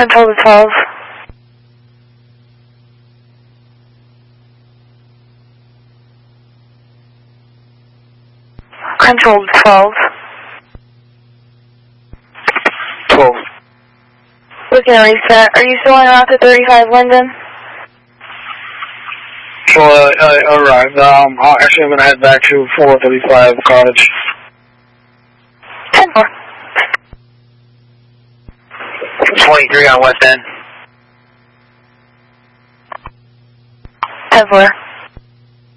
Control to 12. Control to 12. 12. Looking at reset. Are you still on route to 35 Linden? Well, alright. Actually, I'm going to head back to 435 Cottage. 10-4. 23 on West End. 10-4.